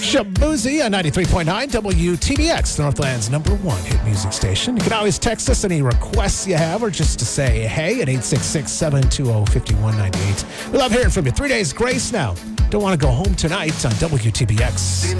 Shabuzi on 93.9 WTBX, Northland's #1 hit music station. You can always text us any requests you have or just to say hey at 866-720-5198. We love hearing from you. 3 days grace now. Don't want to go home tonight on WTBX.